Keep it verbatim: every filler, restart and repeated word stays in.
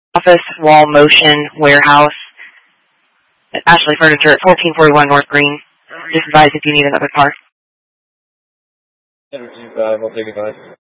Office Wall Motion Warehouse. Ashley Furniture at fourteen forty-one North Green. Just advise if you need another car. Energy five, I'll take it five.